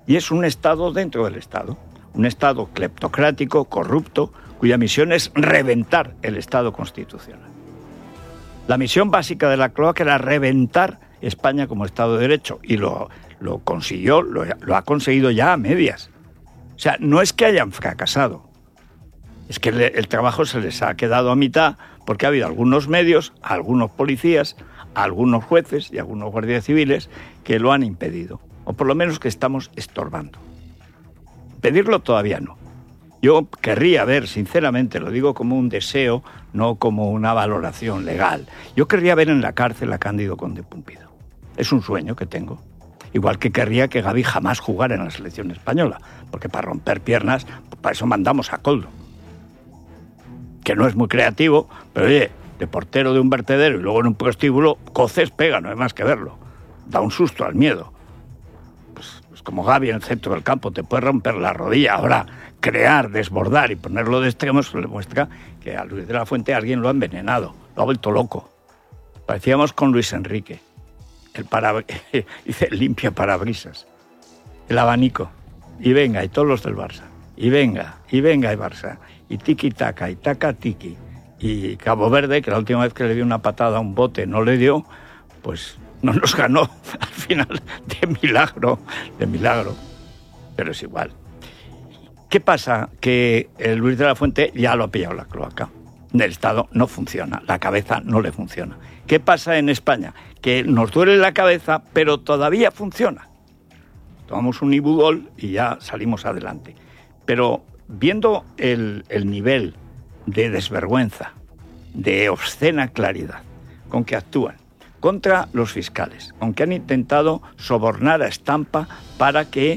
Y es un Estado dentro del Estado. Un Estado cleptocrático, corrupto, cuya misión es reventar el Estado constitucional. La misión básica de la cloaca era reventar España como Estado de Derecho, y lo consiguió, lo ha conseguido ya a medias. O sea, no es que hayan fracasado, es que el trabajo se les ha quedado a mitad porque ha habido algunos medios, algunos policías, algunos jueces y algunos guardias civiles que lo han impedido, o por lo menos que estamos estorbando. Pedirlo todavía no. Yo querría ver, sinceramente, lo digo como un deseo, no como una valoración legal, yo querría ver en la cárcel a Cándido Conde Pumpido. Es un sueño que tengo. Igual que querría que Gavi jamás jugara en la selección española, porque para romper piernas, para eso mandamos a Koldo. Que no es muy creativo, pero oye, de portero de un vertedero y luego en un prostíbulo, coces pega, no hay más que verlo. Da un susto al miedo. Pues como Gavi en el centro del campo te puede romper la rodilla. Ahora, crear, desbordar y ponerlo de extremos le muestra que a Luis de la Fuente alguien lo ha envenenado, lo ha vuelto loco. Parecíamos con Luis Enrique. Dice, limpia parabrisas, el abanico, y venga, y todos los del Barça, y venga, y Barça, y tiki-taka, y taka-tiki, y Cabo Verde, que la última vez que le dio una patada a un bote no le dio, pues no nos ganó al final de milagro, pero es igual. ¿Qué pasa? Que el Luis de la Fuente ya lo ha pillado la cloaca. El Estado no funciona, la cabeza no le funciona. ¿Qué pasa en España? Que nos duele la cabeza, pero todavía funciona. Tomamos un Ibudol y ya salimos adelante. Pero viendo el nivel de desvergüenza, de obscena claridad con que actúan contra los fiscales, con que han intentado sobornar a Estampa para que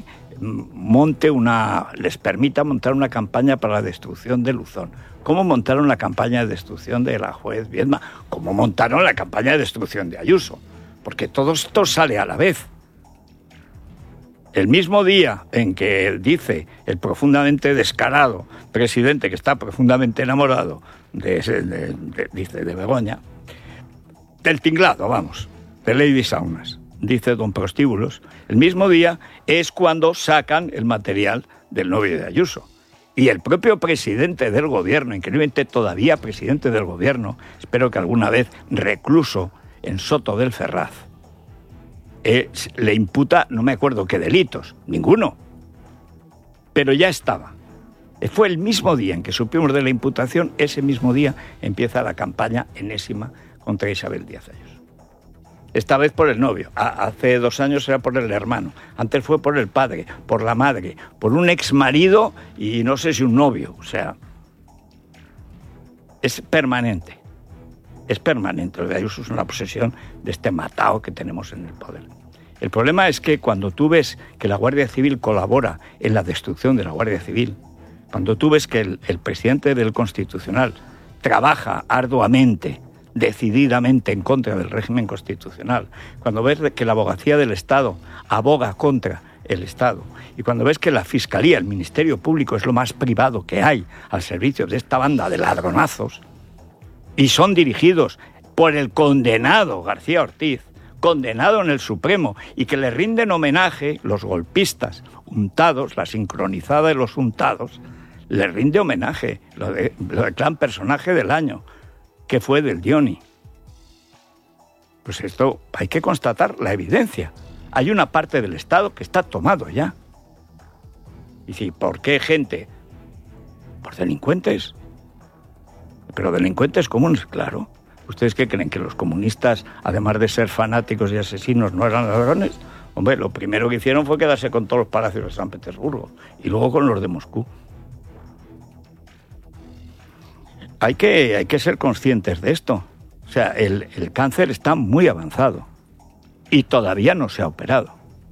les permita montar una campaña para la destrucción de Luzón, cómo montaron la campaña de destrucción de la juez Viedma, cómo montaron la campaña de destrucción de Ayuso, porque todo esto sale a la vez. El mismo día en que dice el profundamente descarado presidente, que está profundamente enamorado de Begoña, del tinglado, vamos, de Lady Saunas, dice don Prostíbulos, el mismo día es cuando sacan el material del novio de Ayuso. Y el propio presidente del gobierno, increíblemente todavía presidente del gobierno, espero que alguna vez recluso en Soto del Ferraz, le imputa, no me acuerdo qué delitos, ninguno, pero ya estaba. Fue el mismo día en que supimos de la imputación, ese mismo día empieza la campaña enésima contra Isabel Díaz Ayuso. Esta vez por el novio, hace 2 años era por el hermano, antes fue por el padre, por la madre, por un exmarido y no sé si un novio, o sea, es permanente. Es permanente, lo de Ayuso es una posesión de este matao que tenemos en el poder. El problema es que cuando tú ves que la Guardia Civil colabora en la destrucción de la Guardia Civil, cuando tú ves que el presidente del Constitucional trabaja arduamente, decididamente en contra del régimen constitucional, cuando ves que la abogacía del Estado aboga contra el Estado, y cuando ves que la Fiscalía, el Ministerio Público es lo más privado que hay al servicio de esta banda de ladronazos, y son dirigidos por el condenado García Ortiz, condenado en el Supremo, y que le rinden homenaje los golpistas untados, la sincronizada de los untados, le rinde homenaje, lo declaran personaje del año, que fue del Dioni. Pues esto hay que constatar la evidencia. Hay una parte del Estado que está tomado ya. Y sí, ¿por qué gente? Por delincuentes. Pero delincuentes comunes, claro. ¿Ustedes qué creen? ¿Que los comunistas, además de ser fanáticos y asesinos, no eran ladrones? Hombre, lo primero que hicieron fue quedarse con todos los palacios de San Petersburgo y luego con los de Moscú. Hay que ser conscientes de esto. O sea, el cáncer está muy avanzado y todavía no se ha operado.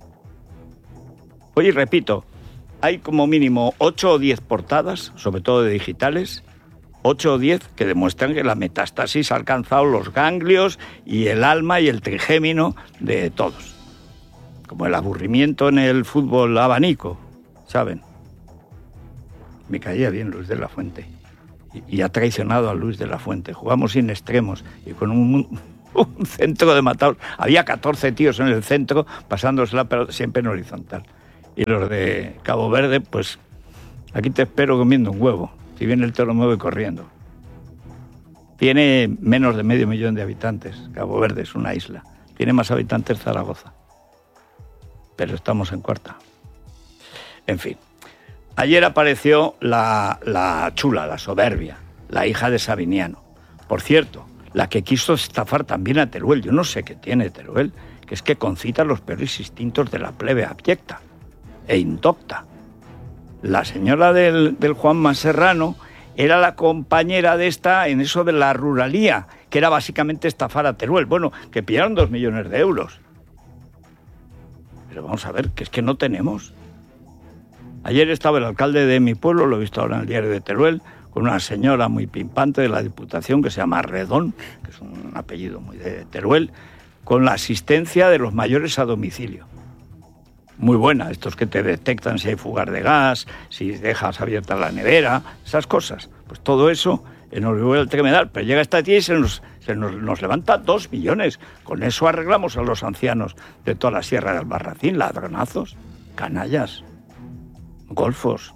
Oye, repito, hay como mínimo 8 o 10 portadas, sobre todo de digitales, 8 o 10 que demuestran que la metástasis ha alcanzado los ganglios y el alma y el trigémino de todos. Como el aburrimiento en el fútbol abanico, ¿saben? Me caía bien Luis de la Fuente. Y ha traicionado a Luis de la Fuente. Jugamos sin extremos y con un centro de matados. Había 14 tíos en el centro pasándosela, pero siempre en horizontal. Y los de Cabo Verde, pues aquí te espero comiendo un huevo. Si viene el toro me voy corriendo. Tiene menos de 500.000 de habitantes. Cabo Verde es una isla. Tiene más habitantes Zaragoza. Pero estamos en cuarta. En fin. Ayer apareció la chula, la soberbia, la hija de Sabiniano. Por cierto, la que quiso estafar también a Teruel. Yo no sé qué tiene Teruel, que es que concita los peores instintos de la plebe abyecta e indocta. La señora del Juanma Serrano era la compañera de esta en eso de la ruralía, que era básicamente estafar a Teruel. Bueno, que pillaron 2 millones de euros. Pero vamos a ver, que es que no tenemos. Ayer estaba el alcalde de mi pueblo, lo he visto ahora en el diario de Teruel, con una señora muy pimpante de la Diputación que se llama Redón, que es un apellido muy de Teruel, con la asistencia de los mayores a domicilio. Muy buena, estos que te detectan si hay fugas de gas, si dejas abierta la nevera, esas cosas. Pues todo eso en Orihuela del Tremedal. Pero llega esta tía y se nos levanta 2 millones. Con eso arreglamos a los ancianos de toda la Sierra del Albarracín, ladronazos, canallas, golfos.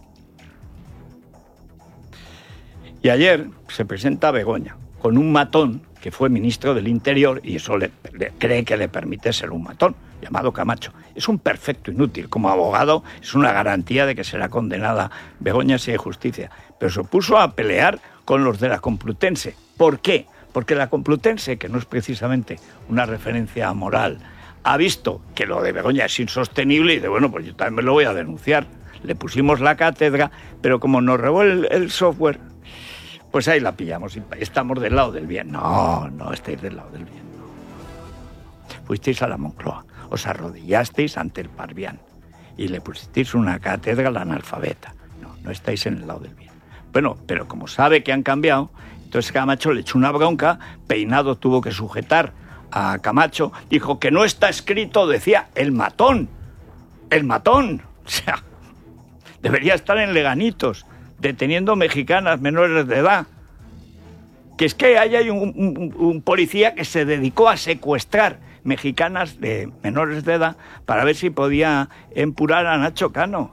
Y ayer se presenta Begoña con un matón que fue ministro del Interior, y eso cree que le permite ser un matón, llamado Camacho. Es un perfecto inútil. Como abogado es una garantía de que será condenada Begoña si hay justicia. Pero se puso a pelear con los de la Complutense. ¿Por qué? Porque la Complutense, que no es precisamente una referencia moral, ha visto que lo de Begoña es insostenible y dice, bueno, pues yo también me lo voy a denunciar. Le pusimos la cátedra, pero como nos robó el software, pues ahí la pillamos y estamos del lado del bien. No estáis del lado del bien. No. Fuisteis a la Moncloa, os arrodillasteis ante el Parvián y le pusisteis una cátedra al analfabeta. No estáis en el lado del bien. Bueno, pero como sabe que han cambiado, entonces Camacho le echó una bronca, Peinado tuvo que sujetar a Camacho, dijo que no está escrito, decía, el matón. O sea, debería estar en Leganitos, deteniendo mexicanas menores de edad. Que es que ahí hay un policía que se dedicó a secuestrar mexicanas de menores de edad para ver si podía empurar a Nacho Cano.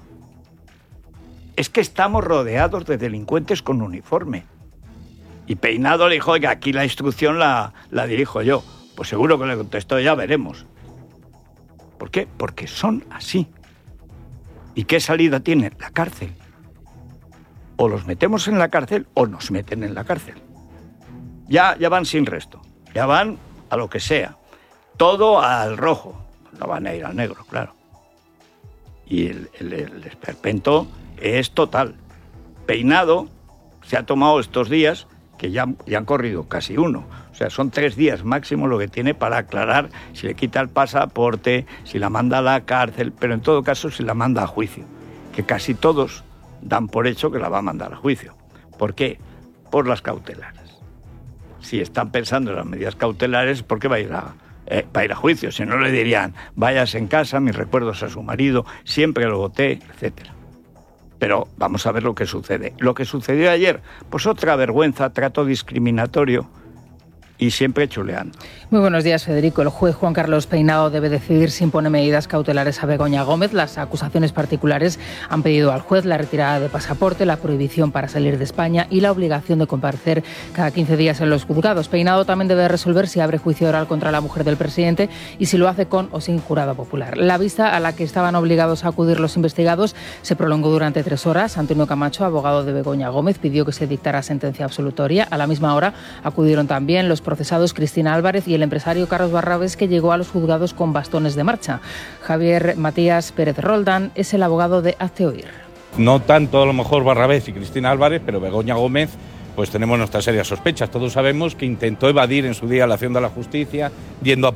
Es que estamos rodeados de delincuentes con uniforme. Y Peinado le dijo, oiga, aquí la instrucción la dirijo yo. Pues seguro que le contestó, ya veremos. ¿Por qué? Porque son así. ¿Y qué salida tienen? La cárcel. O los metemos en la cárcel o nos meten en la cárcel. Ya van sin resto. Ya van a lo que sea. Todo al rojo. No van a ir al negro, claro. Y el esperpento es total. Peinado se ha tomado estos días, que ya han corrido casi uno. O sea, son 3 días máximo lo que tiene para aclarar si le quita el pasaporte, si la manda a la cárcel, pero en todo caso si la manda a juicio. Que casi todos dan por hecho que la va a mandar a juicio. ¿Por qué? Por las cautelares. Si están pensando en las medidas cautelares, ¿por qué va a ir a juicio? Si no le dirían, váyase en casa, mis recuerdos a su marido, siempre lo voté, etcétera. Pero vamos a ver lo que sucede. Lo que sucedió ayer, pues otra vergüenza, trato discriminatorio y siempre chuleando. Muy buenos días, Federico. El juez Juan Carlos Peinado debe decidir si impone medidas cautelares a Begoña Gómez. Las acusaciones particulares han pedido al juez la retirada de pasaporte, la prohibición para salir de España y la obligación de comparecer cada 15 días en los juzgados. Peinado también debe resolver si abre juicio oral contra la mujer del presidente y si lo hace con o sin jurado popular. La vista a la que estaban obligados a acudir los investigados se prolongó durante 3 horas. Antonio Camacho, abogado de Begoña Gómez, pidió que se dictara sentencia absolutoria. A la misma hora acudieron también los procesados Cristina Álvarez y el empresario Carlos Barrabés, que llegó a los juzgados con bastones de marcha. Javier Matías Pérez Roldán es el abogado de Hazte Oír. No tanto a lo mejor Barrabés y Cristina Álvarez, pero Begoña Gómez, pues tenemos nuestras serias sospechas. Todos sabemos que intentó evadir en su día la acción de la justicia, yendo a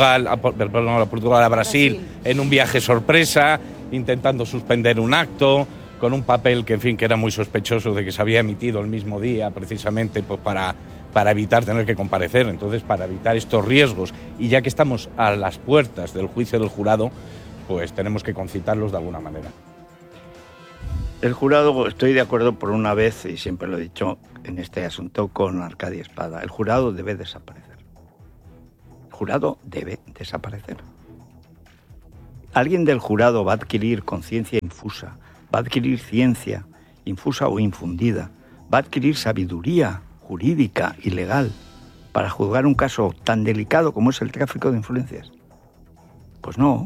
Brasil en un viaje sorpresa, intentando suspender un acto, con un papel que, en fin, que era muy sospechoso de que se había emitido el mismo día, precisamente pues para evitar tener que comparecer. Entonces, para evitar estos riesgos, y ya que estamos a las puertas del juicio del jurado, pues tenemos que concitarlos de alguna manera. El jurado, estoy de acuerdo por una vez, y siempre lo he dicho en este asunto, con Arcadia Espada. El jurado debe desaparecer. El jurado debe desaparecer. alguien del jurado va a adquirir conciencia infusa, va a adquirir ciencia infusa o infundida, va a adquirir sabiduría jurídica y legal para juzgar un caso tan delicado como es el tráfico de influencias? Pues no.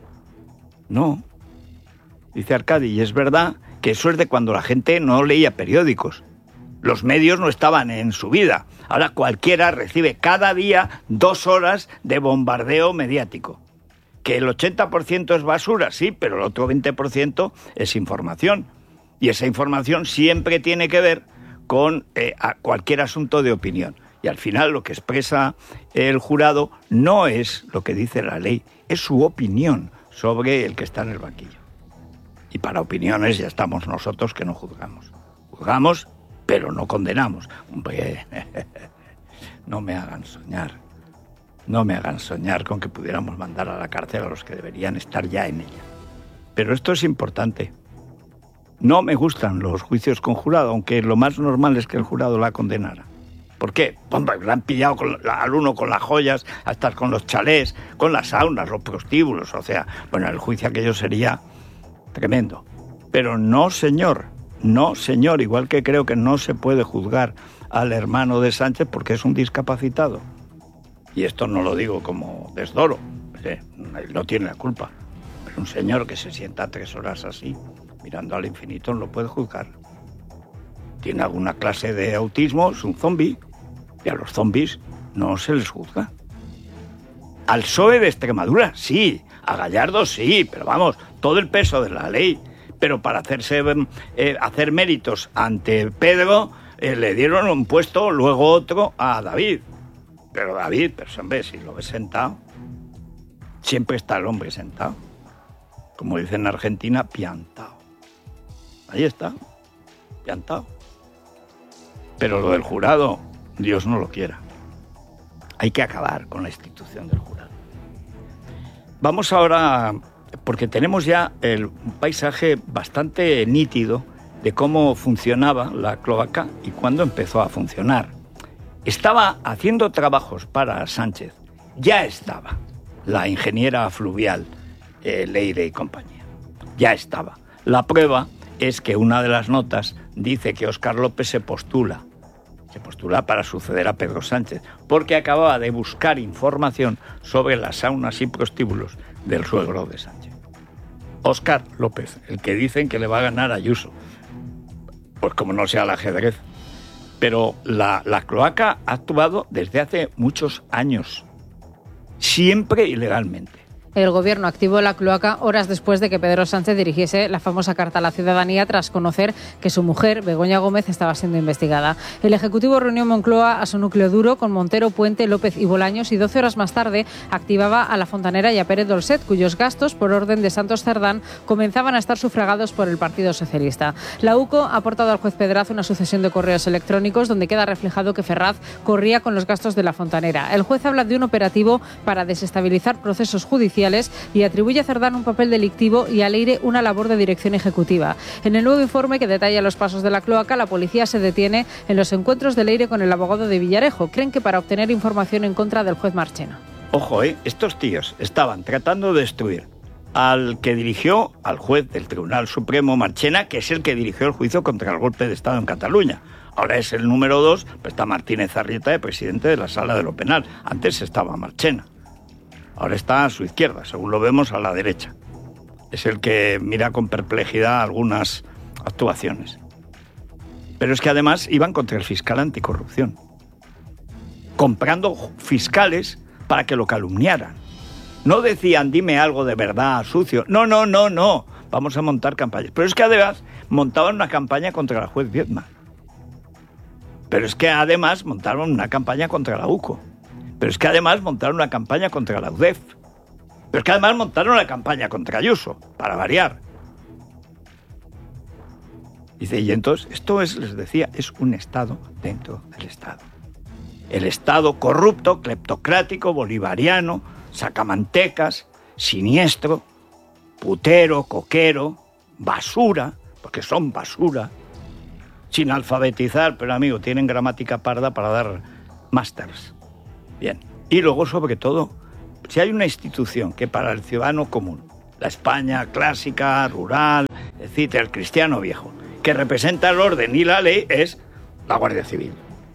Dice Arcadi, y es verdad que eso es de cuando la gente no leía periódicos. Los medios no estaban en su vida. Ahora cualquiera recibe cada día 2 horas de bombardeo mediático. Que el 80% es basura, sí, pero el otro 20% es información. Y esa información siempre tiene que ver con cualquier asunto de opinión. Y al final lo que expresa el jurado no es lo que dice la ley, es su opinión sobre el que está en el banquillo. Y para opiniones ya estamos nosotros que no juzgamos. Juzgamos, pero no condenamos. Hombre, no me hagan soñar. No me hagan soñar con que pudiéramos mandar a la cárcel a los que deberían estar ya en ella. Pero esto es importante. No me gustan los juicios con jurado, aunque lo más normal es que el jurado la condenara. ¿Por qué? Hombre, la han pillado al uno con las joyas, hasta con los chalés, con las saunas, los prostíbulos. O sea, bueno, el juicio aquello sería tremendo. Pero no, señor, igual que creo que no se puede juzgar al hermano de Sánchez porque es un discapacitado. Y esto no lo digo como desdoro, él no tiene la culpa. Pero un señor que se sienta 3 horas así, mirando al infinito, no lo puede juzgar. Tiene alguna clase de autismo, es un zombi, y a los zombis no se les juzga. Al PSOE de Extremadura, sí, a Gallardo sí, pero vamos, todo el peso de la ley. Pero para hacer méritos ante Pedro, le dieron un puesto, luego otro a David. Pero David, hombre, si lo ves sentado, siempre está el hombre sentado. Como dicen en Argentina, piantao. Ahí está, piantao. Pero lo del jurado, Dios no lo quiera. Hay que acabar con la institución del jurado. Vamos ahora, porque tenemos ya un paisaje bastante nítido de cómo funcionaba la cloaca y cuándo empezó a funcionar. Estaba haciendo trabajos para Sánchez, ya estaba la ingeniera fluvial Leire y compañía, ya estaba. La prueba es que una de las notas dice que Óscar López se postula para suceder a Pedro Sánchez, porque acababa de buscar información sobre las saunas y prostíbulos del suegro de Sánchez. Óscar López, el que dicen que le va a ganar a Ayuso, pues como no sea el ajedrez. Pero la cloaca ha actuado desde hace muchos años, siempre ilegalmente. El Gobierno activó la cloaca horas después de que Pedro Sánchez dirigiese la famosa carta a la ciudadanía tras conocer que su mujer, Begoña Gómez, estaba siendo investigada. El Ejecutivo reunió en Moncloa a su núcleo duro con Montero, Puente, López y Bolaños y 12 horas más tarde activaba a La Fontanera y a Pérez Dolcet, cuyos gastos, por orden de Santos Cerdán, comenzaban a estar sufragados por el Partido Socialista. La UCO ha aportado al juez Pedraz una sucesión de correos electrónicos donde queda reflejado que Ferraz corría con los gastos de La Fontanera. El juez habla de un operativo para desestabilizar procesos judiciales y atribuye a Cerdán un papel delictivo y a Leire una labor de dirección ejecutiva. En el nuevo informe que detalla los pasos de la cloaca, la policía se detiene en los encuentros de Leire con el abogado de Villarejo. Creen que para obtener información en contra del juez Marchena. Ojo, estos tíos estaban tratando de destruir al que dirigió, al juez del Tribunal Supremo Marchena, que es el que dirigió el juicio contra el golpe de Estado en Cataluña. Ahora es el número 2, pero está Martínez Arrieta, de presidente de la Sala de lo Penal. Antes estaba Marchena. Ahora está a su izquierda, según lo vemos, a la derecha. Es el que mira con perplejidad algunas actuaciones. Pero es que además iban contra el fiscal anticorrupción, comprando fiscales para que lo calumniaran. No decían, dime algo de verdad, sucio. No. Vamos a montar campañas. Pero es que además montaban una campaña contra la juez Viedma. Pero es que además montaron una campaña contra la UCO. Pero es que además montaron una campaña contra la UDEF. Pero es que además montaron una campaña contra Ayuso, para variar. Dice, y entonces, esto es, les decía, es un Estado dentro del Estado. El Estado corrupto, cleptocrático, bolivariano, sacamantecas, siniestro, putero, coquero, basura, porque son basura, sin alfabetizar, pero amigo, tienen gramática parda para dar másters. Bien, y luego sobre todo, si hay una institución que para el ciudadano común La España clásica, rural, etcétera, el cristiano viejo, que representa el orden y la ley, es la Guardia Civil.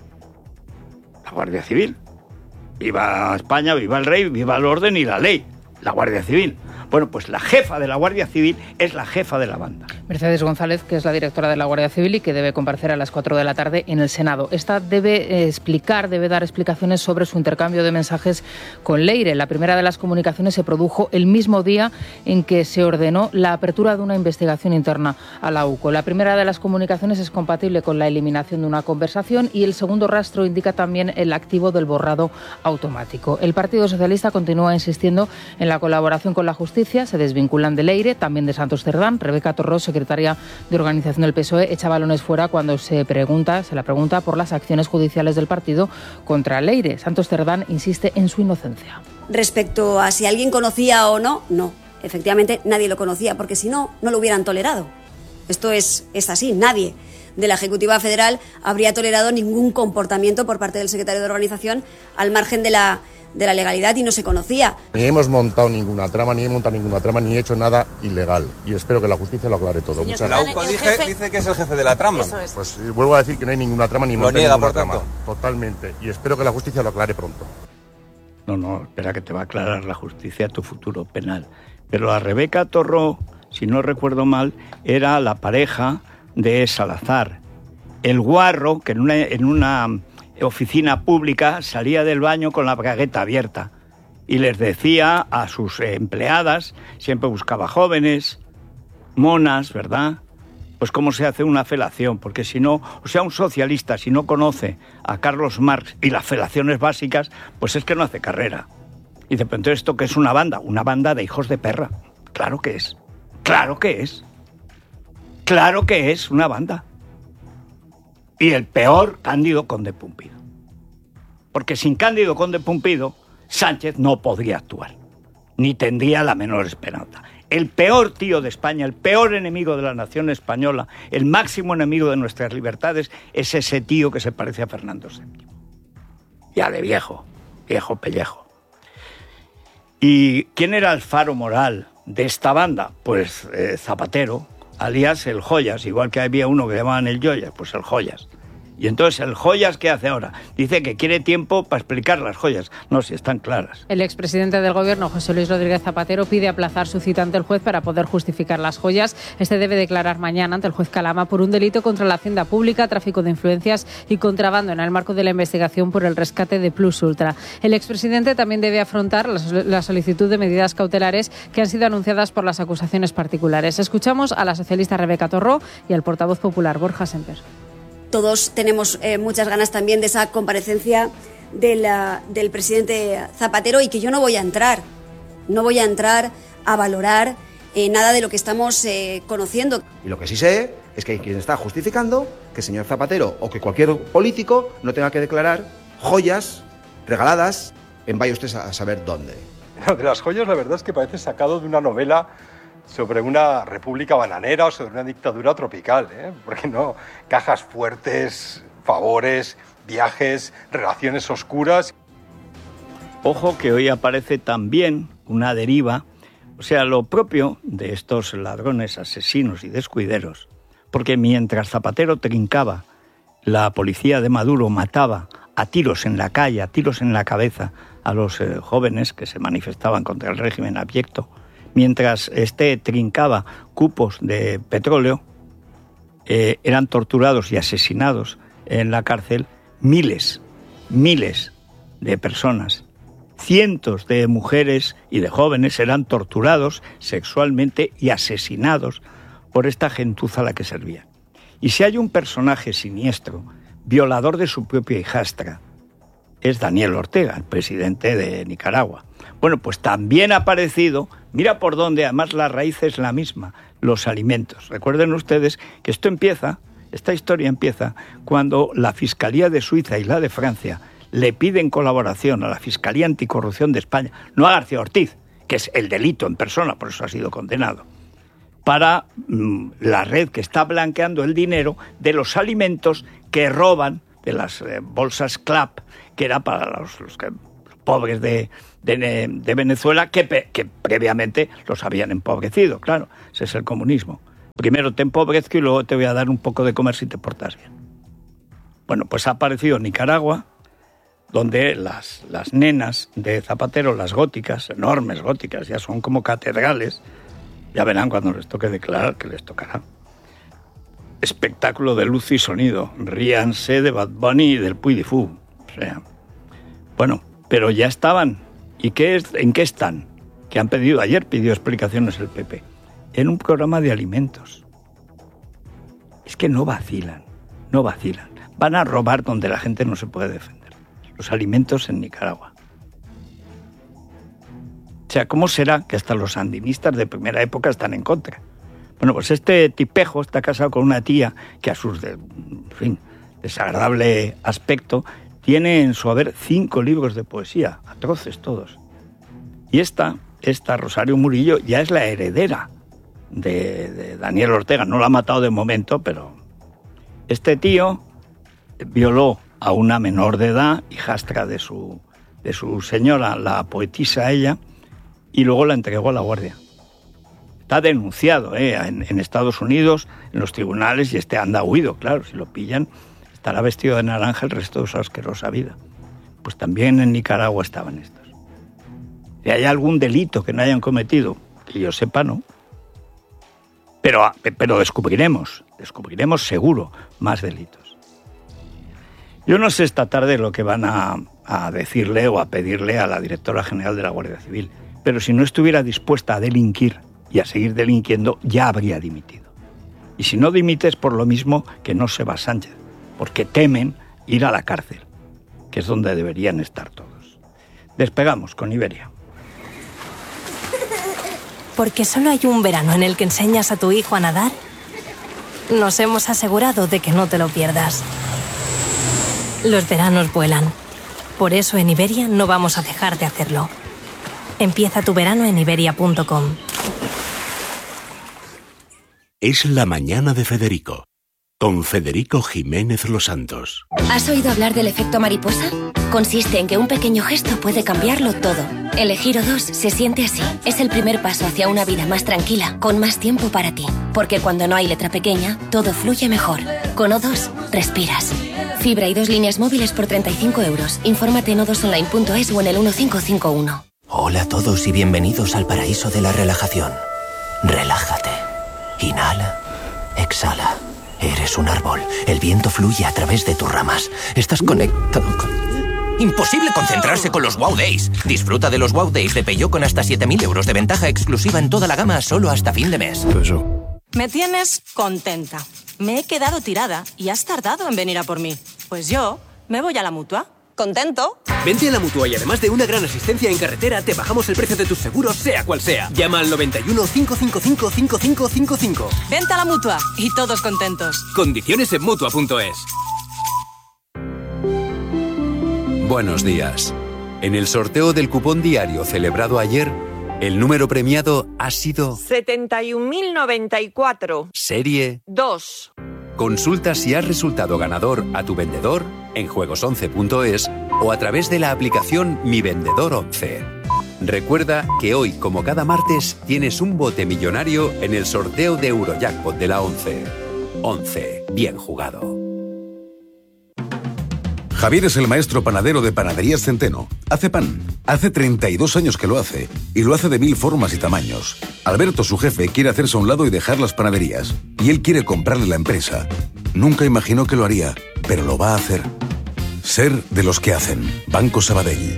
La Guardia Civil. Viva España, viva el rey, viva el orden y la ley. La Guardia Civil. Bueno, pues la jefa de la Guardia Civil es la jefa de la banda. Mercedes González, que es la directora de la Guardia Civil y que debe comparecer a las 4 de la tarde en el Senado. Esta debe dar explicaciones sobre su intercambio de mensajes con Leire. La primera de las comunicaciones se produjo el mismo día en que se ordenó la apertura de una investigación interna a la UCO. La primera de las comunicaciones es compatible con la eliminación de una conversación y el segundo rastro indica también el activo del borrado automático. El Partido Socialista continúa insistiendo en la colaboración con la justicia. Se desvinculan de Leire, también de Santos Cerdán. Rebeca Torró, secretaria de organización del PSOE, echa balones fuera cuando se la pregunta por las acciones judiciales del partido contra Leire. Santos Cerdán insiste en su inocencia. Respecto a si alguien conocía o no, no. Efectivamente, nadie lo conocía, porque si no, no lo hubieran tolerado. Esto es así, nadie de la Ejecutiva Federal habría tolerado ningún comportamiento por parte del secretario de organización al margen de la legalidad y no se conocía. Ni hemos montado ninguna trama, ni he hecho nada ilegal. Y espero que la justicia lo aclare todo. Muchas gracias. La UCO dice que es el jefe de la trama. Pues vuelvo a decir que no hay ninguna trama ni monté ninguna trama. Totalmente. Y espero que la justicia lo aclare pronto. No, espera que te va a aclarar la justicia tu futuro penal. Pero a Rebeca Torró, si no recuerdo mal, era la pareja de Salazar. El guarro, que en una oficina pública salía del baño con la bragueta abierta y les decía a sus empleadas, siempre buscaba jóvenes, monas, ¿verdad? Pues cómo se hace una felación, porque si no, o sea, un socialista, si no conoce a Carlos Marx y las felaciones básicas, pues es que no hace carrera. Y dice, pero entonces, ¿esto qué es una banda de hijos de perra? Claro que es una banda. Y el peor, Cándido Conde Pumpido. Porque sin Cándido Conde Pumpido, Sánchez no podría actuar, ni tendría la menor esperanza. El peor tío de España, el peor enemigo de la nación española, el máximo enemigo de nuestras libertades, es ese tío que se parece a Fernando VII. Ya de viejo pellejo. ¿Y quién era el faro moral de esta banda? Pues Zapatero, alias el Joyas, igual que había uno que llamaban el Joyas, pues el Joyas. Y entonces el Joyas, ¿qué hace ahora? Dice que quiere tiempo para explicar las joyas. No, si están claras. El expresidente del Gobierno, José Luis Rodríguez Zapatero, pide aplazar su cita ante el juez para poder justificar las joyas. Este debe declarar mañana ante el juez Calama por un delito contra la hacienda pública, tráfico de influencias y contrabando en el marco de la investigación por el rescate de Plus Ultra. El expresidente también debe afrontar la solicitud de medidas cautelares que han sido anunciadas por las acusaciones particulares. Escuchamos a la socialista Rebeca Torró y al portavoz popular Borja Semper. Todos tenemos muchas ganas también de esa comparecencia del presidente Zapatero y que yo no voy a entrar a valorar nada de lo que estamos conociendo. Y lo que sí sé es que quien está justificando que el señor Zapatero o que cualquier político no tenga que declarar joyas regaladas en vaya usted a saber dónde. De las joyas la verdad es que parece sacado de una novela sobre una república bananera o sobre una dictadura tropical, porque no, cajas fuertes, favores, viajes, relaciones oscuras. Ojo que hoy aparece también una deriva, o sea, lo propio de estos ladrones, asesinos y descuideros, porque mientras Zapatero trincaba, la policía de Maduro mataba a tiros en la calle, a tiros en la cabeza a los jóvenes que se manifestaban contra el régimen abyecto, mientras trincaba cupos de petróleo, eran torturados y asesinados en la cárcel miles de personas. Cientos de mujeres y de jóvenes eran torturados sexualmente y asesinados por esta gentuza a la que servían. Y si hay un personaje siniestro, violador de su propia hijastra, es Daniel Ortega, el presidente de Nicaragua. Bueno, pues también ha aparecido, mira por dónde, además la raíz es la misma, los alimentos. Recuerden ustedes que esta historia empieza cuando la Fiscalía de Suiza y la de Francia le piden colaboración a la Fiscalía Anticorrupción de España, no a García Ortiz, que es el delito en persona, por eso ha sido condenado, para la red que está blanqueando el dinero de los alimentos que roban de las bolsas CLAP, que era para los pobres de de Venezuela que previamente los habían empobrecido, claro, ese es el comunismo. Primero te empobrezco y luego te voy a dar un poco de comer si te portas bien. Bueno, pues ha aparecido Nicaragua, donde las nenas de Zapatero, las góticas, enormes góticas, ya son como catedrales, ya verán cuando les toque declarar que les tocará. Espectáculo de luz y sonido, ríanse de Bad Bunny y del Puy de Fou. O sea, bueno, pero ya estaban. ¿Y en qué están? Que han pedido, ayer pidió explicaciones el PP, en un programa de alimentos. Es que no vacilan. Van a robar donde la gente no se puede defender. Los alimentos en Nicaragua. O sea, ¿cómo será que hasta los sandinistas de primera época están en contra? Bueno, pues este tipejo está casado con una tía que a su desagradable aspecto tiene en su haber 5 libros de poesía, atroces todos. Y esta Rosario Murillo, ya es la heredera de Daniel Ortega. No la ha matado de momento, pero este tío violó a una menor de edad, hijastra de su señora, la poetisa ella, y luego la entregó a la Guardia. Está denunciado en Estados Unidos, en los tribunales, y anda huido, claro, si lo pillan estará vestido de naranja el resto de su asquerosa vida. Pues también en Nicaragua estaban estos. Si hay algún delito que no hayan cometido, que yo sepa, no. Pero descubriremos seguro más delitos. Yo no sé esta tarde lo que van a decirle o a pedirle a la directora general de la Guardia Civil, pero si no estuviera dispuesta a delinquir y a seguir delinquiendo, ya habría dimitido. Y si no dimite es por lo mismo que no se va Sánchez, porque temen ir a la cárcel, que es donde deberían estar todos. Despegamos con Iberia. Porque solo hay un verano en el que enseñas a tu hijo a nadar, nos hemos asegurado de que no te lo pierdas. Los veranos vuelan. Por eso en Iberia no vamos a dejar de hacerlo. Empieza tu verano en iberia.com. Es la mañana de Federico, con Federico Jiménez Los Santos. ¿Has oído hablar del efecto mariposa? Consiste en que un pequeño gesto puede cambiarlo todo. Elegir O2 se siente así. Es el primer paso hacia una vida más tranquila, con más tiempo para ti. Porque cuando no hay letra pequeña, todo fluye mejor. Con O2, respiras. Fibra y 2 líneas móviles por 35 €. Infórmate en o2online.es o en el 1551. Hola a todos y bienvenidos al paraíso de la relajación. Relájate. Inhala. Exhala. Eres un árbol. El viento fluye a través de tus ramas. Estás conectado con... ¡Imposible concentrarse con los Wow Days! Disfruta de los Wow Days de Peugeot con hasta 7.000 € de ventaja exclusiva en toda la gama solo hasta fin de mes. Me tienes contenta. Me he quedado tirada y has tardado en venir a por mí. Pues yo me voy a la Mutua. ¿Contento? Vente a la Mutua y además de una gran asistencia en carretera, te bajamos el precio de tus seguros, sea cual sea. Llama al 91 555 5555. Vente a la Mutua y todos contentos. Condiciones en Mutua.es. Buenos días. En el sorteo del cupón diario celebrado ayer, el número premiado ha sido 71.094. Serie 2. Consulta si has resultado ganador a tu vendedor en juegos11.es o a través de la aplicación Mi Vendedor 11. Recuerda que hoy, como cada martes, tienes un bote millonario en el sorteo de Eurojackpot de la 11. 11. Bien jugado. Javier es el maestro panadero de Panaderías Centeno. Hace pan. Hace 32 años que lo hace. Y lo hace de 1000 formas y tamaños. Alberto, su jefe, quiere hacerse a un lado y dejar las panaderías. Y él quiere comprarle la empresa. Nunca imaginó que lo haría, pero lo va a hacer. Ser de los que hacen. Banco Sabadell.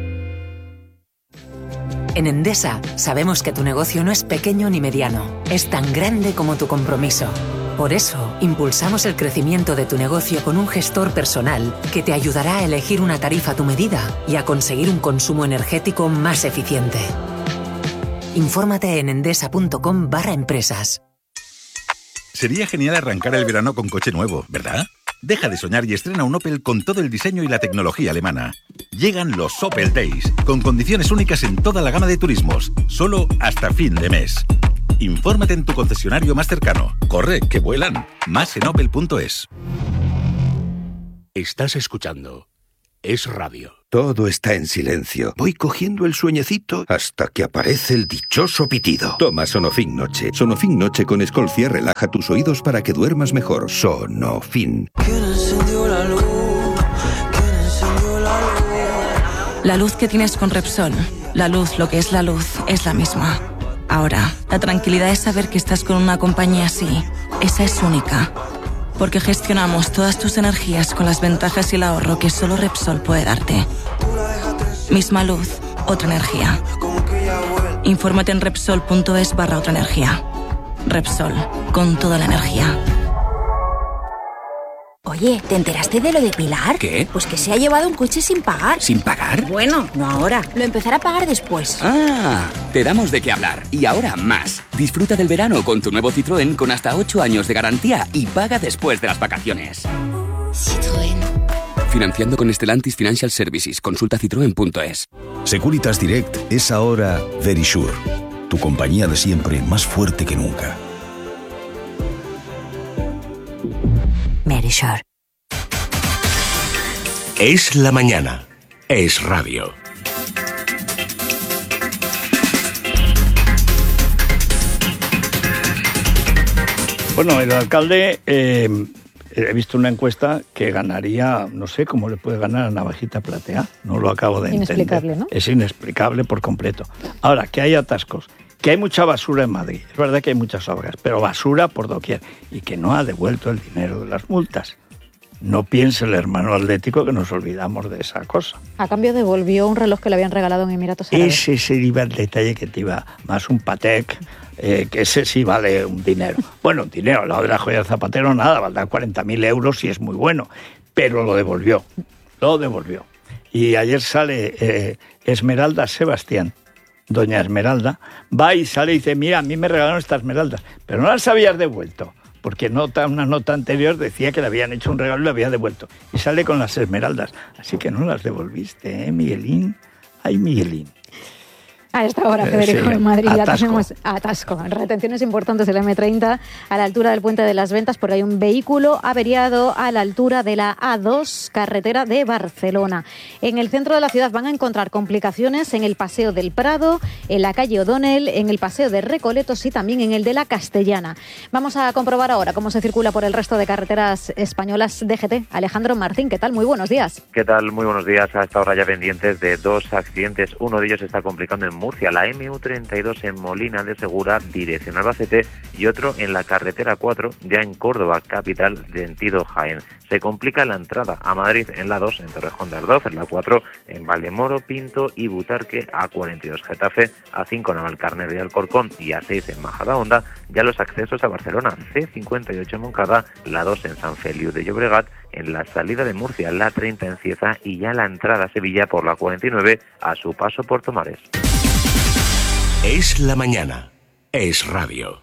En Endesa sabemos que tu negocio no es pequeño ni mediano. Es tan grande como tu compromiso. Por eso, impulsamos el crecimiento de tu negocio con un gestor personal que te ayudará a elegir una tarifa a tu medida y a conseguir un consumo energético más eficiente. Infórmate en endesa.com/empresas. Sería genial arrancar el verano con coche nuevo, ¿verdad? Deja de soñar y estrena un Opel con todo el diseño y la tecnología alemana. Llegan los Opel Days, con condiciones únicas en toda la gama de turismos, solo hasta fin de mes. Infórmate en tu concesionario más cercano. Corre, que vuelan. Más en opel.es. Estás escuchando Es Radio. Todo está en silencio. Voy cogiendo el sueñecito hasta que aparece el dichoso pitido. Toma Sonofin Noche. Sonofin Noche con Escolcia relaja tus oídos para que duermas mejor. Sonofin. La luz que tienes con Repsol, la luz, lo que es la luz, es la misma. Ahora, la tranquilidad es saber que estás con una compañía así. Esa es única. Porque gestionamos todas tus energías con las ventajas y el ahorro que solo Repsol puede darte. Misma luz, otra energía. Infórmate en Repsol.es/otra energía. Repsol, con toda la energía. Oye, ¿te enteraste de lo de Pilar? ¿Qué? Pues que se ha llevado un coche sin pagar. ¿Sin pagar? Bueno, no ahora. Lo empezará a pagar después. Ah, te damos de qué hablar. Y ahora más. Disfruta del verano con tu nuevo Citroën con hasta 8 años de garantía y paga después de las vacaciones. Citroën. Financiando con Stellantis Financial Services. Consulta citroen.es. Securitas Direct es ahora Verisure, tu compañía de siempre más fuerte que nunca. Verisure. Es la mañana. Es Radio. Bueno, el alcalde, he visto una encuesta que ganaría, no sé cómo le puede ganar a Navajita Platea, no lo acabo de entender. Inexplicable, ¿no? Es inexplicable por completo. Ahora, que hay atascos, que hay mucha basura en Madrid, es verdad que hay muchas obras, pero basura por doquier, y que no ha devuelto el dinero de las multas. No piense el hermano atlético que nos olvidamos de esa cosa. A cambio devolvió un reloj que le habían regalado en Emiratos Árabes. Ese iba el detalle que te iba, más un Patek, que ese sí vale un dinero. Bueno, un dinero, al lado de la joya del Zapatero nada, valdrá 40.000 euros y es muy bueno, pero lo devolvió. Y ayer sale Esmeralda Sebastián, doña Esmeralda, va y sale y dice, mira, a mí me regalaron estas esmeraldas, pero no las habías devuelto, porque una nota anterior decía que le habían hecho un regalo y le había devuelto. Y sale con las esmeraldas. Así que no las devolviste, Miguelín? Ay, Miguelín. A esta hora, Federico, sí, en Madrid atasco. ya tenemos atasco. Retenciones importantes del M30 a la altura del Puente de las Ventas porque hay un vehículo averiado a la altura de la A2, carretera de Barcelona. En el centro de la ciudad van a encontrar complicaciones en el Paseo del Prado, en la calle O'Donnell, en el Paseo de Recoletos y también en el de la Castellana. Vamos a comprobar ahora cómo se circula por el resto de carreteras españolas DGT. Alejandro Martín, ¿qué tal? Muy buenos días. ¿Qué tal? Muy buenos días. A esta hora ya pendientes de dos accidentes. Uno de ellos está complicando en Murcia, la MU32 en Molina de Segura, dirección Albacete, y otro en la carretera 4, ya en Córdoba, capital, sentido Jaén. Se complica la entrada a Madrid en la 2, en Torrejón de Ardoz, en la 4, en Valdemoro, Pinto y Butarque, A42 Getafe, A5 Navalcarnero y Alcorcón y A6 en Majadahonda. Ya los accesos a Barcelona, C58 en Moncada, la 2 en San Feliu de Llobregat, en la salida de Murcia, la 30 en Cieza y ya la entrada a Sevilla por la 49 a su paso por Tomares. Es la mañana. Es Radio.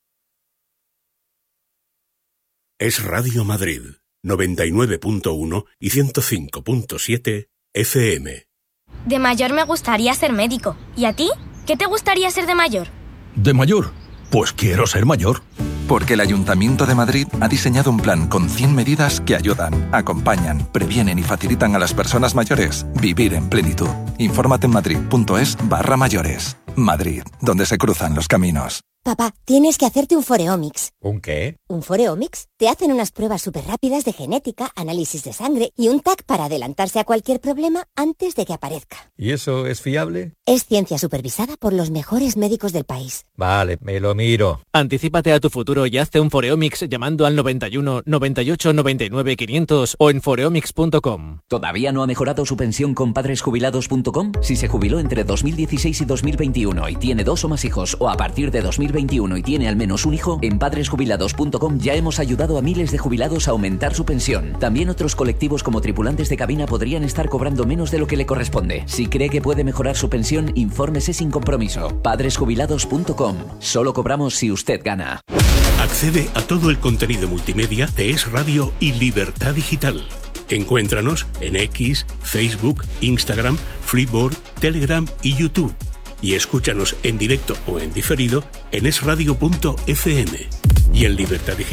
Es Radio Madrid, 99.1 y 105.7 FM. De mayor me gustaría ser médico. ¿Y a ti? ¿Qué te gustaría ser de mayor? ¿De mayor? Pues quiero ser mayor. Porque el Ayuntamiento de Madrid ha diseñado un plan con 100 medidas que ayudan, acompañan, previenen y facilitan a las personas mayores vivir en plenitud. Infórmate en madrid.es/mayores. Madrid, donde se cruzan los caminos. Papá, tienes que hacerte un Foreomics. ¿Un qué? ¿Un Foreomics? Te hacen unas pruebas súper rápidas de genética, análisis de sangre y un TAC para adelantarse a cualquier problema antes de que aparezca. ¿Y eso es fiable? Es ciencia supervisada por los mejores médicos del país. Vale, me lo miro. Anticípate a tu futuro y hazte un Foreomics llamando al 91 98 99 500 o en foreomics.com. ¿Todavía no ha mejorado su pensión con padresjubilados.com? Si se jubiló entre 2016 y 2021 y tiene 2 o más hijos, o a partir de 2021 y tiene al menos un hijo, en padresjubilados.com ya hemos ayudado a miles de jubilados a aumentar su pensión. También otros colectivos como tripulantes de cabina podrían estar cobrando menos de lo que le corresponde. Si cree que puede mejorar su pensión, infórmese sin compromiso. padresjubilados.com. Solo cobramos si usted gana. Accede a todo el contenido multimedia de Es Radio y Libertad Digital. Encuéntranos en X, Facebook, Instagram, Flipboard, Telegram y YouTube. Y escúchanos en directo o en diferido en esradio.fm y en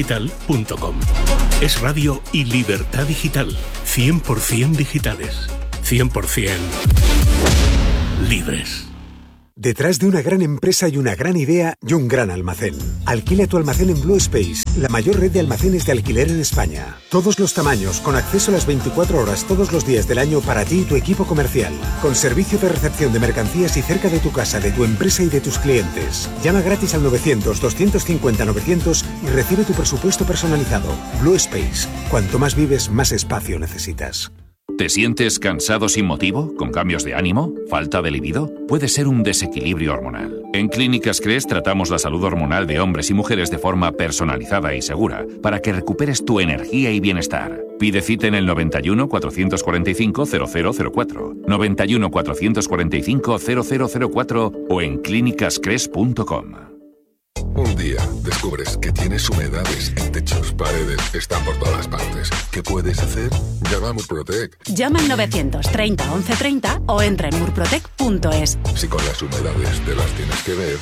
libertaddigital.com. Es Radio y Libertad Digital, 100% digitales. 100% libres. Detrás de una gran empresa hay una gran idea y un gran almacén. Alquila tu almacén en Blue Space, la mayor red de almacenes de alquiler en España. Todos los tamaños, con acceso a las 24 horas todos los días del año para ti y tu equipo comercial. Con servicio de recepción de mercancías y cerca de tu casa, de tu empresa y de tus clientes. Llama gratis al 900-250-900 y recibe tu presupuesto personalizado. Blue Space. Cuanto más vives, más espacio necesitas. ¿Te sientes cansado sin motivo? ¿Con cambios de ánimo? ¿Falta de libido? Puede ser un desequilibrio hormonal. En Clínicas Cres tratamos la salud hormonal de hombres y mujeres de forma personalizada y segura para que recuperes tu energía y bienestar. Pide cita en el 91 445 0004, 91 445 0004 o en clínicascres.com. Un día descubres que tienes humedades en techos, paredes, están por todas partes. ¿Qué puedes hacer? Llama a Murprotec. Llama al 930 1130 o entra en murprotec.es. Si con las humedades te las tienes que ver.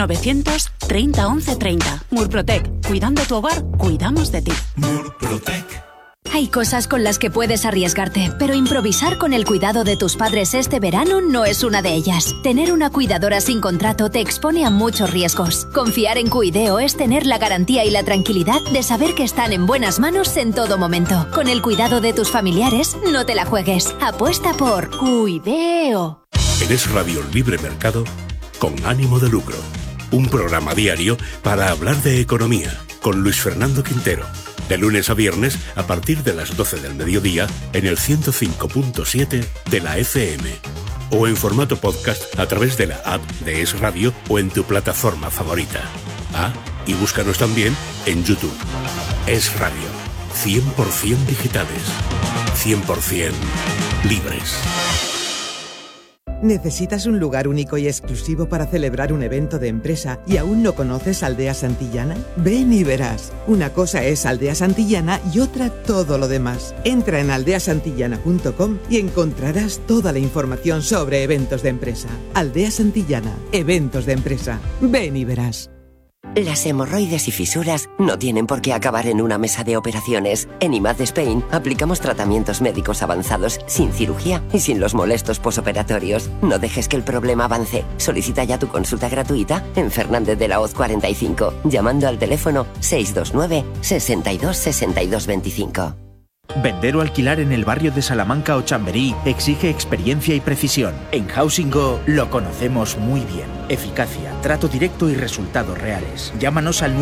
930 1130. Murprotec. Cuidando tu hogar, cuidamos de ti. Murprotec. Hay cosas con las que puedes arriesgarte, pero improvisar con el cuidado de tus padres este verano no es una de ellas. Tener una cuidadora sin contrato te expone a muchos riesgos. Confiar en Cuideo es tener la garantía y la tranquilidad de saber que están en buenas manos en todo momento. Con el cuidado de tus familiares, no te la juegues. Apuesta por Cuideo. En Es Radio Libre Mercado, con ánimo de lucro. Un programa diario para hablar de economía, con Luis Fernando Quintero. De lunes a viernes, a partir de las 12 del mediodía, en el 105.7 de la FM. O en formato podcast a través de la app de Es Radio o en tu plataforma favorita. Y búscanos también en YouTube. Es Radio. 100% digitales. 100% libres. ¿Necesitas un lugar único y exclusivo para celebrar un evento de empresa y aún no conoces Aldea Santillana? Ven y verás. Una cosa es Aldea Santillana y otra todo lo demás. Entra en aldeasantillana.com y encontrarás toda la información sobre eventos de empresa. Aldea Santillana, eventos de empresa. Ven y verás. Las hemorroides y fisuras no tienen por qué acabar en una mesa de operaciones. En IMAD Spain aplicamos tratamientos médicos avanzados sin cirugía y sin los molestos posoperatorios. No dejes que el problema avance. Solicita ya tu consulta gratuita en Fernández de la Hoz 45, llamando al teléfono 629 62 62 25. Vender o alquilar en el barrio de Salamanca o Chamberí exige experiencia y precisión. En Housing Go lo conocemos muy bien. Eficacia, trato directo y resultados reales. Llámanos al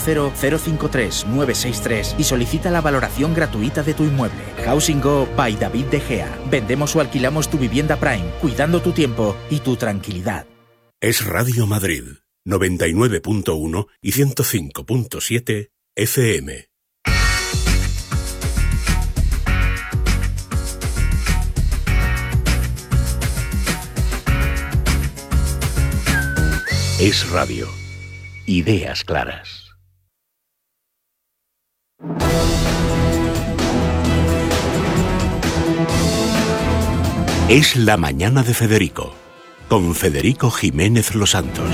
910-053-963 y solicita la valoración gratuita de tu inmueble. Housing Go by David De Gea. Vendemos o alquilamos tu vivienda Prime, cuidando tu tiempo y tu tranquilidad. Es Radio Madrid, 99.1 y 105.7 FM. Es Radio. Ideas claras. Es la mañana de Federico, con Federico Jiménez Los Santos.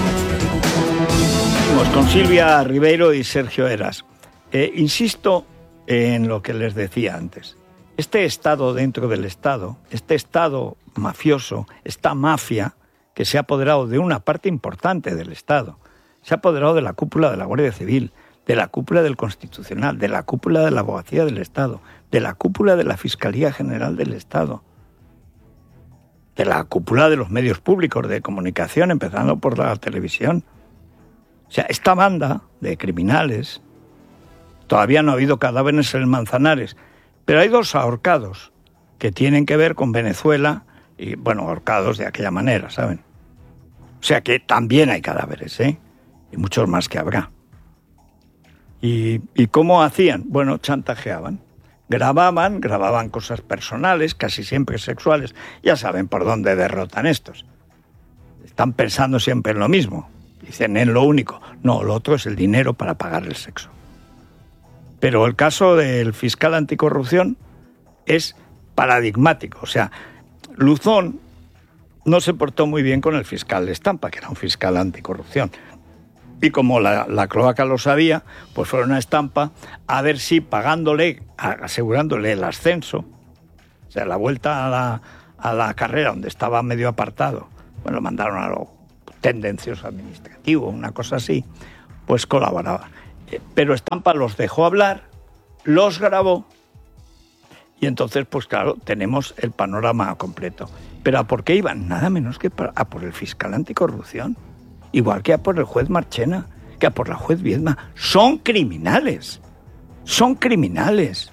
Con Silvia Ribeiro y Sergio Eras. Insisto en lo que les decía antes. Este Estado dentro del Estado, este Estado mafioso, esta mafia que se ha apoderado de una parte importante del Estado, se ha apoderado de la cúpula de la Guardia Civil, de la cúpula del Constitucional, de la cúpula de la Abogacía del Estado, de la cúpula de la Fiscalía General del Estado, de la cúpula de los medios públicos de comunicación, empezando por la televisión. O sea, esta banda de criminales, todavía no ha habido cadáveres en el Manzanares, pero hay 2 ahorcados que tienen que ver con Venezuela y, bueno, ahorcados de aquella manera, ¿saben? O sea que también hay cadáveres, y muchos más que habrá. ¿Y cómo hacían? Bueno, chantajeaban. Grababan cosas personales, casi siempre sexuales. Ya saben por dónde derrotan estos. Están pensando siempre en lo mismo. Dicen en lo único. No, lo otro es el dinero para pagar el sexo. Pero el caso del fiscal anticorrupción es paradigmático. O sea, Luzón no se portó muy bien con el fiscal de Estampa, que era un fiscal anticorrupción. Y como la cloaca lo sabía, pues fueron a Estampa a ver si pagándole, asegurándole el ascenso, sea, la vuelta a la carrera, donde estaba medio apartado, bueno, lo mandaron a lo tendencioso administrativo, una cosa así, pues colaboraba. Pero Estampa los dejó hablar, los grabó, y entonces, pues claro, tenemos el panorama completo. ¿Pero a por qué iban? Nada menos que a por el fiscal anticorrupción, igual que a por el juez Marchena, que a por la juez Viedma. Son criminales. Son criminales.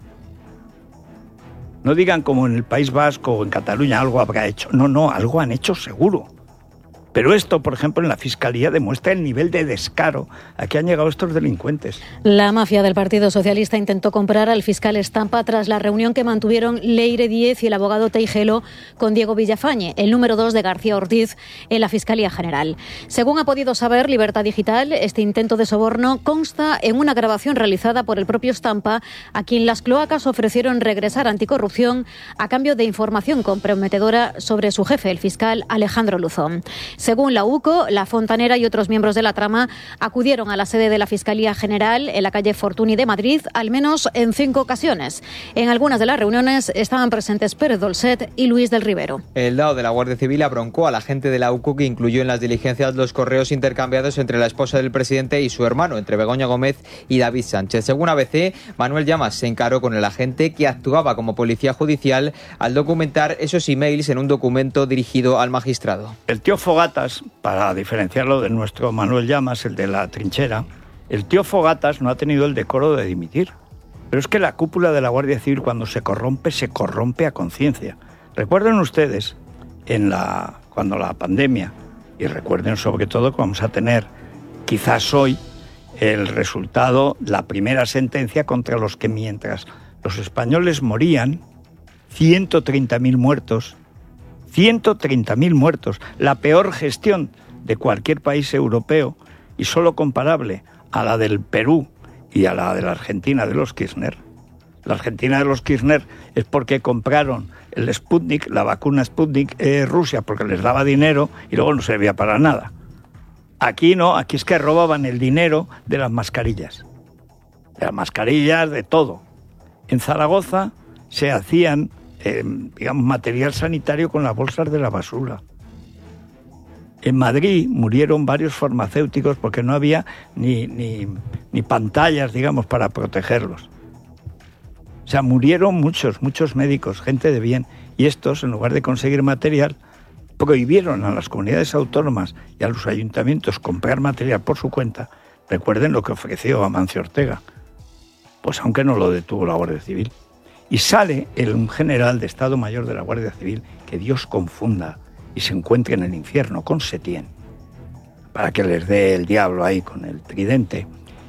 No digan como en el País Vasco o en Cataluña algo habrá hecho. No, algo han hecho seguro. Pero esto, por ejemplo, en la Fiscalía demuestra el nivel de descaro a que han llegado estos delincuentes. La mafia del Partido Socialista intentó comprar al fiscal Estampa tras la reunión que mantuvieron Leire Díez y el abogado Teijelo con Diego Villafañe, el número 2 de García Ortiz, en la Fiscalía General. Según ha podido saber Libertad Digital, este intento de soborno consta en una grabación realizada por el propio Estampa, a quien las cloacas ofrecieron regresar a Anticorrupción a cambio de información comprometedora sobre su jefe, el fiscal Alejandro Luzón. Según la UCO, la Fontanera y otros miembros de la trama acudieron a la sede de la Fiscalía General en la calle Fortuny de Madrid al menos en 5 ocasiones. En algunas de las reuniones estaban presentes Pérez Dolcet y Luis del Rivero. El DAO de la Guardia Civil abroncó a la gente de la UCO, que incluyó en las diligencias los correos intercambiados entre la esposa del presidente y su hermano, entre Begoña Gómez y David Sánchez. Según ABC, Manuel Llamas se encaró con el agente que actuaba como policía judicial al documentar esos emails en un documento dirigido al magistrado. El tío Fogatas, para diferenciarlo de nuestro Manuel Llamas, el de la trinchera, el tío Fogatas no ha tenido el decoro de dimitir. Pero es que la cúpula de la Guardia Civil, cuando se corrompe a conciencia. Recuerden ustedes, cuando la pandemia, y recuerden sobre todo que vamos a tener, quizás hoy, el resultado, la primera sentencia contra los que mientras los españoles morían, 130.000 muertos, 130.000 muertos, la peor gestión de cualquier país europeo y solo comparable a la del Perú y a la de la Argentina de los Kirchner. La Argentina de los Kirchner es porque compraron el Sputnik, la vacuna Sputnik Rusia, porque les daba dinero y luego no servía para nada. Aquí no, aquí es que robaban el dinero de las mascarillas. De las mascarillas, de todo. En Zaragoza se hacían material sanitario con las bolsas de la basura. En Madrid murieron varios farmacéuticos porque no había ni pantallas, digamos, para protegerlos. O sea, murieron muchos médicos, gente de bien. Y estos, en lugar de conseguir material, prohibieron a las comunidades autónomas y a los ayuntamientos comprar material por su cuenta. Recuerden lo que ofreció Amancio Ortega. Pues aunque no lo detuvo la Guardia Civil. Y sale un general de Estado Mayor de la Guardia Civil, que Dios confunda y se encuentre en el infierno con Setién, para que les dé el diablo ahí con el tridente.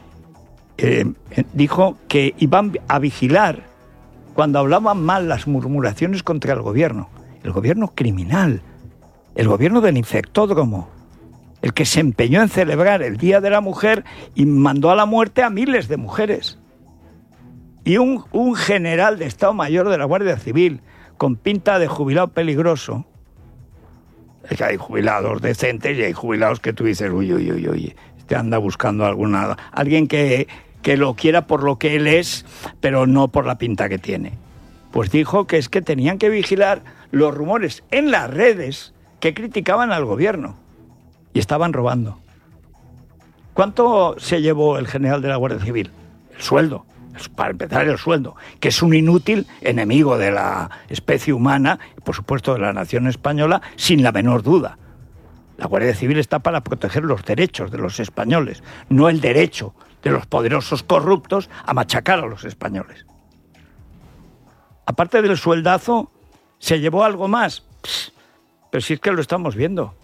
Dijo que iban a vigilar cuando hablaban mal las murmuraciones contra el gobierno criminal, el gobierno del infectódromo, el que se empeñó en celebrar el Día de la Mujer y mandó a la muerte a miles de mujeres. Y un general de Estado Mayor de la Guardia Civil, con pinta de jubilado peligroso. Es que hay jubilados decentes y hay jubilados que tú dices, uy, este anda buscando alguien que lo quiera por lo que él es, pero no por la pinta que tiene. Pues dijo que es que tenían que vigilar los rumores en las redes que criticaban al gobierno y estaban robando. ¿Cuánto se llevó el general de la Guardia Civil? El sueldo. Para empezar, el sueldo, que es un inútil enemigo de la especie humana y, por supuesto, de la nación española, sin la menor duda. La Guardia Civil está para proteger los derechos de los españoles, no el derecho de los poderosos corruptos a machacar a los españoles. Aparte del sueldazo, ¿se llevó algo más? Pero si es que lo estamos viendo.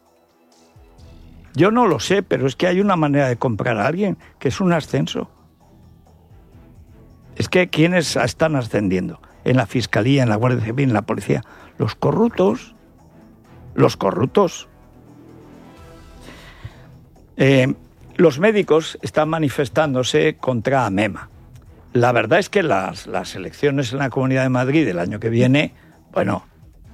Yo no lo sé, pero es que hay una manera de comprar a alguien, que es un ascenso. Es que ¿quiénes están ascendiendo? En la Fiscalía, en la Guardia Civil, en la Policía. Los corruptos. Los corruptos. Los médicos están manifestándose contra AMEMA. La verdad es que las elecciones en la Comunidad de Madrid del año que viene, bueno,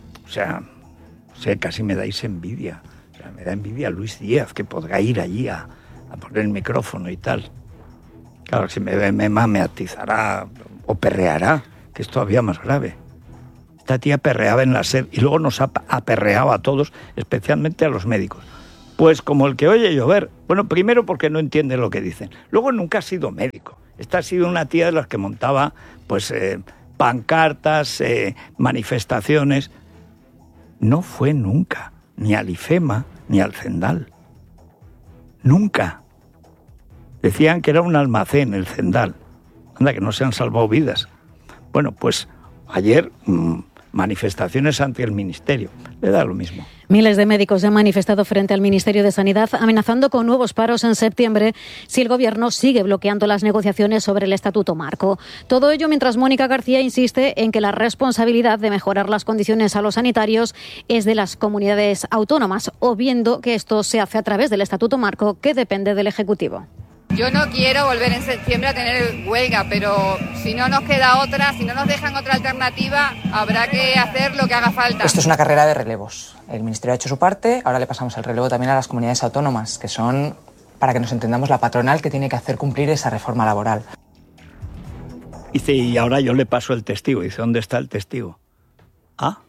casi me dais envidia. O sea, me da envidia Luis Díaz, que podrá ir allí a poner el micrófono y tal. Claro, si me ve AMEMA me atizará o perreará, que es todavía más grave. Esta tía perreaba en la SER y luego nos aperreaba a todos, especialmente a los médicos. Pues como el que oye llover. Bueno, primero porque no entiende lo que dicen. Luego nunca ha sido médico. Esta ha sido una tía de las que montaba pues pancartas, manifestaciones. No fue nunca ni al IFEMA ni al Zendal. Nunca. Decían que era un almacén el Zendal. Anda, que no se han salvado vidas. Bueno, pues ayer manifestaciones ante el Ministerio. Le da lo mismo. Miles de médicos se han manifestado frente al Ministerio de Sanidad, amenazando con nuevos paros en septiembre si el Gobierno sigue bloqueando las negociaciones sobre el Estatuto Marco. Todo ello mientras Mónica García insiste en que la responsabilidad de mejorar las condiciones a los sanitarios es de las comunidades autónomas, o viendo que esto se hace a través del Estatuto Marco, que depende del Ejecutivo. Yo no quiero volver en septiembre a tener huelga, pero si no nos queda otra, si no nos dejan otra alternativa, habrá que hacer lo que haga falta. Esto es una carrera de relevos. El Ministerio ha hecho su parte, ahora le pasamos el relevo también a las comunidades autónomas, que son, para que nos entendamos, la patronal que tiene que hacer cumplir esa reforma laboral. Dice, y ahora yo le paso el testigo. Dice, ¿dónde está el testigo? Ah.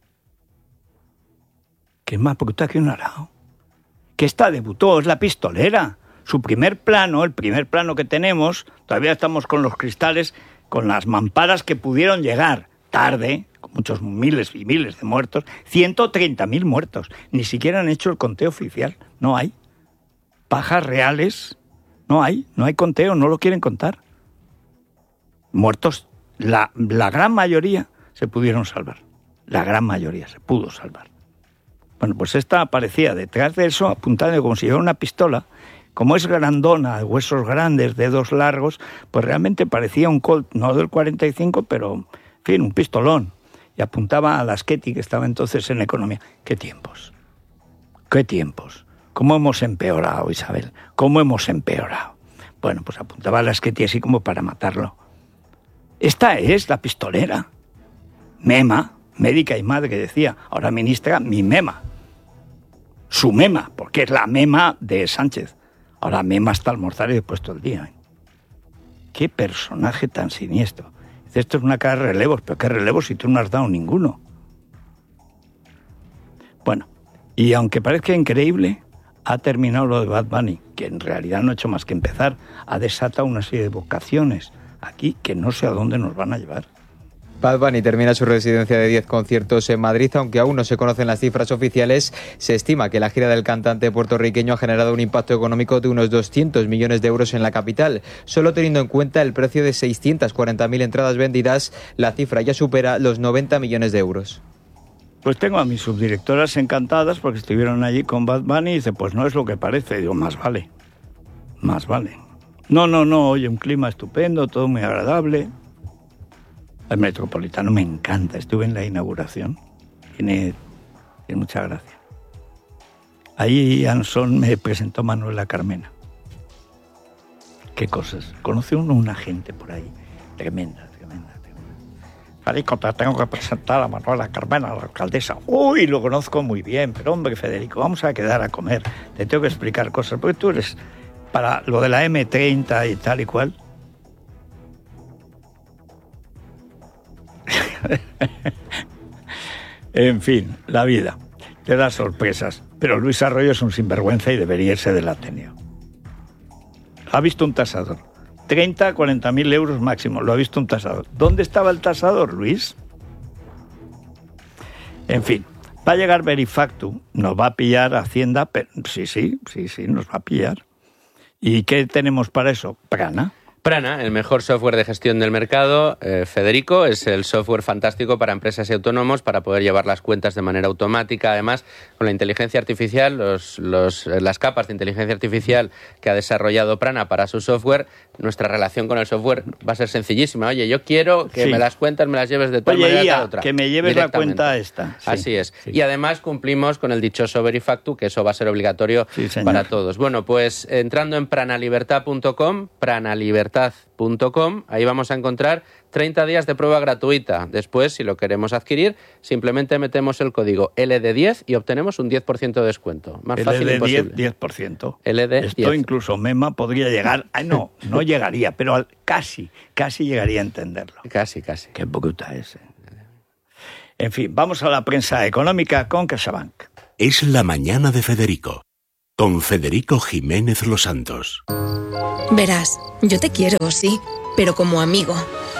¿Qué más bruta que un arao? Que esta debutó, es la pistolera. Su primer plano, el primer plano que tenemos, todavía estamos con los cristales, con las mamparas que pudieron llegar tarde, con muchos miles y miles de muertos, 130.000 muertos. Ni siquiera han hecho el conteo oficial. No hay. Pajas reales, no hay conteo, no lo quieren contar. Muertos, la gran mayoría se pudieron salvar. La gran mayoría se pudo salvar. Bueno, pues esta aparecía detrás de eso, apuntando como si llevara una pistola. Como es grandona, de huesos grandes, dedos largos, pues realmente parecía un Colt, no del 45, pero, en fin, un pistolón. Y apuntaba a la Schetti, que estaba entonces en Economía. ¡Qué tiempos! ¡Qué tiempos! ¿Cómo hemos empeorado, Isabel? ¿Cómo hemos empeorado? Bueno, pues apuntaba a la Schetti así como para matarlo. Esta es la pistolera. Mema, médica y madre, que decía, ahora ministra, mi mema. Su mema, porque es la mema de Sánchez. Ahora mema hasta almorzar y después todo el día. Qué personaje tan siniestro. Dice, esto es una cara de relevos, pero ¿qué relevos si tú no has dado ninguno? Bueno, y aunque parezca increíble, ha terminado lo de Bad Bunny, que en realidad no ha hecho más que empezar. Ha desatado una serie de vocaciones aquí que no sé a dónde nos van a llevar. Bad Bunny termina su residencia de 10 conciertos en Madrid, aunque aún no se conocen las cifras oficiales. Se estima que la gira del cantante puertorriqueño ha generado un impacto económico de unos 200 millones de euros en la capital. Solo teniendo en cuenta el precio de 640.000 entradas vendidas, la cifra ya supera los 90 millones de euros. Pues tengo a mis subdirectoras encantadas porque estuvieron allí con Bad Bunny y dice, pues no es lo que parece. Digo, más vale. No, oye, un clima estupendo, todo muy agradable. El Metropolitano me encanta, estuve en la inauguración, tiene mucha gracia. Ahí Anson me presentó Manuela Carmena. Qué cosas, conoce uno una gente por ahí, tremenda. Federico, te tengo que presentar a Manuela Carmena, la alcaldesa. Uy, lo conozco muy bien, pero hombre, Federico, vamos a quedar a comer, te tengo que explicar cosas, porque tú eres para lo de la M30 y tal y cual. En fin, la vida te da sorpresas, pero Luis Arroyo es un sinvergüenza y debería irse del Ateneo. Ha visto un tasador, 30 a 40.000 euros máximo, lo ha visto un tasador. ¿Dónde estaba el tasador, Luis? En fin, va a llegar Verifactu, nos va a pillar Hacienda, pero sí, nos va a pillar. ¿Y qué tenemos para eso? Prana. Prana, el mejor software de gestión del mercado. Federico, es el software fantástico para empresas y autónomos para poder llevar las cuentas de manera automática. Además, con la inteligencia artificial, las capas de inteligencia artificial que ha desarrollado Prana para su software, nuestra relación con el software va a ser sencillísima. Oye, yo quiero que me las cuentas me las lleves de tal manera a tal otra. Que me lleves la cuenta esta. Sí, así es. Sí. Y además cumplimos con el dichoso Verifactu, que eso va a ser obligatorio para todos. Bueno, pues entrando en pranalibertad.com, ahí vamos a encontrar 30 días de prueba gratuita. Después, si lo queremos adquirir, simplemente metemos el código LD10 y obtenemos un 10% de descuento. Más fácil imposible. 10%. LD10. Esto incluso Mema podría llegar... no llegaría, pero casi llegaría a entenderlo. Casi. Qué bruta es. En fin, vamos a la prensa económica con CaixaBank. Es la mañana de Federico, con Federico Jiménez Los Santos. Verás, yo te quiero, sí, pero como amigo.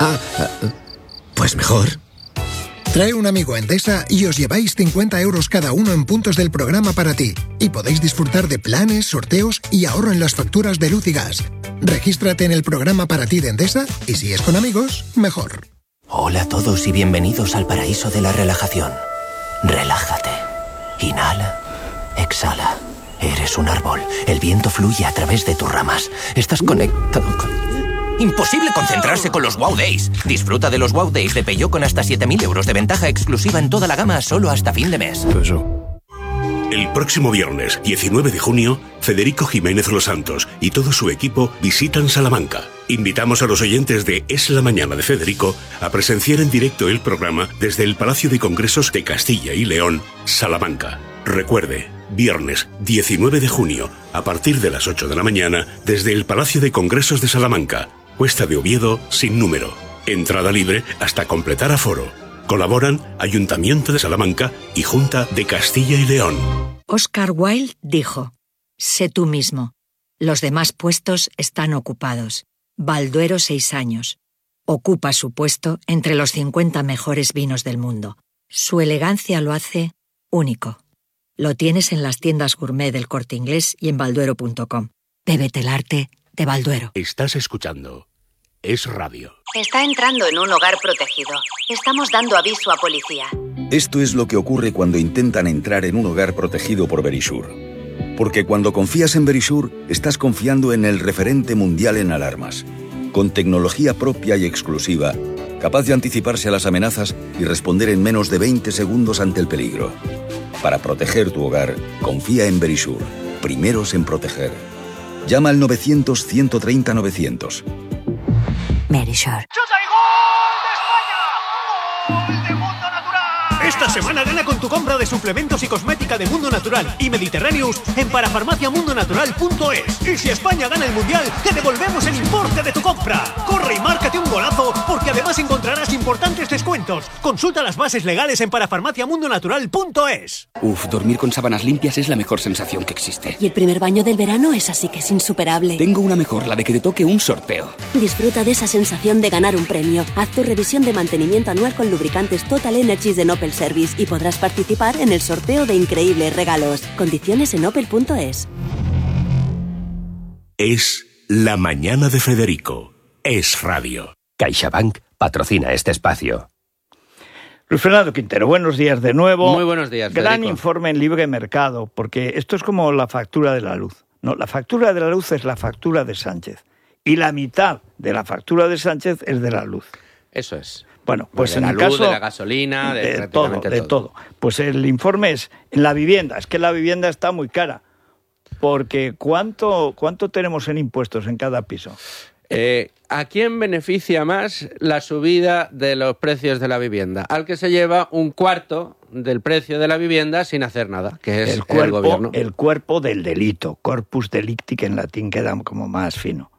Pues mejor. Trae un amigo a Endesa y os lleváis 50 euros cada uno en puntos del programa para ti. Y podéis disfrutar de planes, sorteos y ahorro en las facturas de luz y gas. Regístrate en el programa para ti de Endesa y si es con amigos, mejor. Hola a todos y bienvenidos al paraíso de la relajación. Relájate. Inhala. Exhala. Eres un árbol. El viento fluye a través de tus ramas. Estás conectado con... Imposible concentrarse con los Wow Days. Disfruta de los Wow Days de Peugeot con hasta 7.000 euros de ventaja exclusiva en toda la gama solo hasta fin de mes. El próximo viernes, 19 de junio, Federico Jiménez Los Santos y todo su equipo visitan Salamanca. Invitamos a los oyentes de Es la Mañana de Federico a presenciar en directo el programa desde el Palacio de Congresos de Castilla y León, Salamanca. Recuerde, viernes 19 de junio, a partir de las 8 de la mañana, desde el Palacio de Congresos de Salamanca. Cuesta de Oviedo sin número. Entrada libre hasta completar aforo. Colaboran Ayuntamiento de Salamanca y Junta de Castilla y León. Oscar Wilde dijo: sé tú mismo. Los demás puestos están ocupados. Balduero 6 años. Ocupa su puesto entre los 50 mejores vinos del mundo. Su elegancia lo hace único. Lo tienes en las tiendas gourmet del Corte Inglés y en balduero.com. Bébete el arte de Balduero. Estás escuchando Es Radio. Está entrando en un hogar protegido. Estamos dando aviso a policía. Esto es lo que ocurre cuando intentan entrar en un hogar protegido por Verisure. Porque cuando confías en Verisure, estás confiando en el referente mundial en alarmas. Con tecnología propia y exclusiva, capaz de anticiparse a las amenazas y responder en menos de 20 segundos ante el peligro. Para proteger tu hogar, confía en Verisure. Primeros en proteger. Llama al 900-130-900. Verisure. Esta semana gana con tu compra de suplementos y cosmética de Mundo Natural y Mediterráneos en parafarmaciamundonatural.es. Y si España gana el Mundial, te devolvemos el importe de tu compra. Corre y márcate un golazo, porque además encontrarás importantes descuentos. Consulta las bases legales en parafarmaciamundonatural.es. Dormir con sábanas limpias es la mejor sensación que existe. Y el primer baño del verano es así que es insuperable. Tengo una mejor, la de que te toque un sorteo. Disfruta de esa sensación de ganar un premio. Haz tu revisión de mantenimiento anual con lubricantes Total Energies de Opel Service y podrás participar en el sorteo de increíbles regalos. Condiciones en opel.es. Es la mañana de Federico. Es Radio. CaixaBank patrocina este espacio. Luis Fernando Quintero, buenos días de nuevo. Muy buenos días, Gran Federico. informe en Libre Mercado, porque esto es como la factura de la luz. No, la factura de la luz es la factura de Sánchez. Y la mitad de la factura de Sánchez es de la luz. Eso es. Bueno, pues de en la el luz, caso de la gasolina, de todo. Pues el informe es en la vivienda. Es que la vivienda está muy cara. Porque ¿cuánto tenemos en impuestos en cada piso? ¿A quién beneficia más la subida de los precios de la vivienda? Al que se lleva un cuarto del precio de la vivienda sin hacer nada, que es el gobierno. El cuerpo del delito. Corpus delicti, que en latín queda como más fino.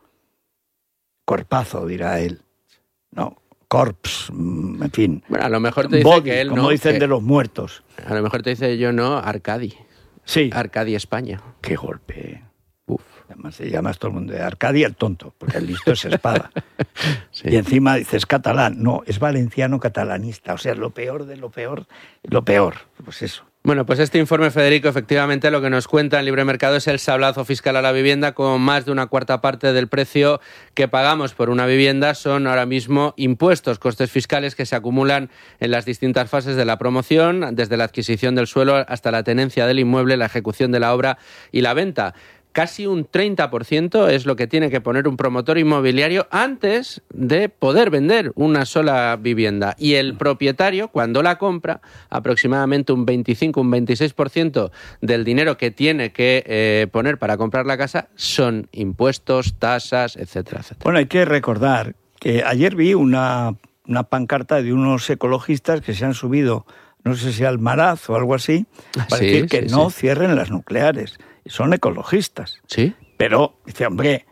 Corpazo, dirá él. No. Corps, en fin. Bueno, a lo mejor te dice body, que él como no. Dicen de los muertos. A lo mejor te dice yo no, Arcadi. Sí. Arcadi España. Qué golpe. Uf. Además se llama todo el mundo de Arcadi el tonto, porque el listo es Espada. Sí. Y encima dices catalán. No, es valenciano catalanista. O sea, lo peor de lo peor. Lo peor. Pues eso. Bueno, pues este informe, Federico, efectivamente lo que nos cuenta en Libre Mercado es el sablazo fiscal a la vivienda, con más de una cuarta parte del precio que pagamos por una vivienda son ahora mismo impuestos, costes fiscales que se acumulan en las distintas fases de la promoción, desde la adquisición del suelo hasta la tenencia del inmueble, la ejecución de la obra y la venta. Casi un 30% es lo que tiene que poner un promotor inmobiliario antes de poder vender una sola vivienda. Y el propietario, cuando la compra, aproximadamente un 25, un 26% del dinero que tiene que poner para comprar la casa son impuestos, tasas, etcétera, etcétera. Bueno, hay que recordar que ayer vi una pancarta de unos ecologistas que se han subido, no sé si al Maraz o algo así, para decir que no cierren las nucleares. Son ecologistas. Sí. Pero, dice, hombre,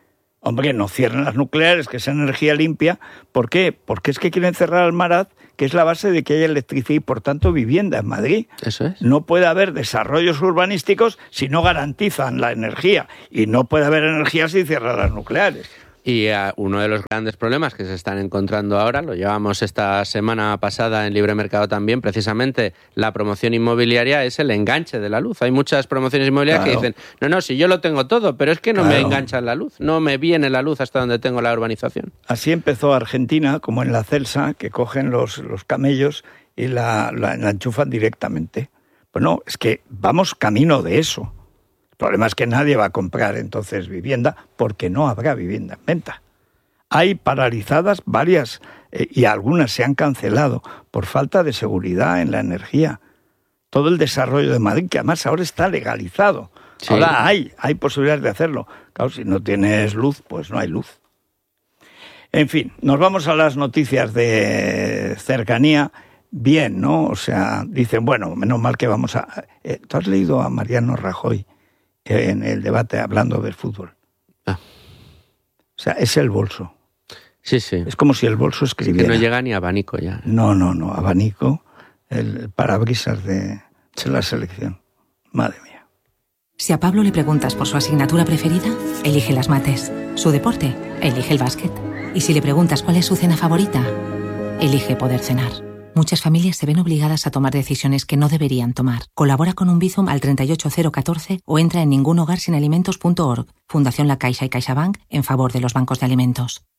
Hombre, no cierren las nucleares, que es energía limpia. ¿Por qué? Porque es que quieren cerrar Almaraz, que es la base de que haya electricidad y, por tanto, vivienda en Madrid. Eso es. No puede haber desarrollos urbanísticos si no garantizan la energía. Y no puede haber energía si cierran las nucleares. Y uno de los grandes problemas que se están encontrando ahora, lo llevamos esta semana pasada en Libre Mercado también, precisamente la promoción inmobiliaria es el enganche de la luz. Hay muchas promociones inmobiliarias que dicen, no, si yo lo tengo todo, pero es que no me enganchan la luz, no me viene la luz hasta donde tengo la urbanización. Así empezó Argentina, como en la Celsa, que cogen los camellos y la enchufan directamente. Pues no, es que vamos camino de eso. El problema es que nadie va a comprar entonces vivienda porque no habrá vivienda en venta. Hay paralizadas varias y algunas se han cancelado por falta de seguridad en la energía. Todo el desarrollo de Madrid, que además ahora está legalizado. Sí. Ahora hay posibilidades de hacerlo. Claro, si no tienes luz, pues no hay luz. En fin, nos vamos a las noticias de cercanía. Bien, ¿no? O sea, dicen, bueno, menos mal que vamos a... ¿Tú has leído a Mariano Rajoy en el debate hablando del fútbol? O sea, es el bolso. Sí, sí. Es como si el bolso escribiera. Es que no llega ni abanico ya. No, abanico, el parabrisas de la selección. Madre mía. Si a Pablo le preguntas por su asignatura preferida, elige las mates. Su deporte, elige el básquet. Y si le preguntas cuál es su cena favorita, elige poder cenar. Muchas familias se ven obligadas a tomar decisiones que no deberían tomar. Colabora con un Bizum al 38014 o entra en ningunhogarsinalimentos.org. Fundación La Caixa y CaixaBank en favor de los bancos de alimentos.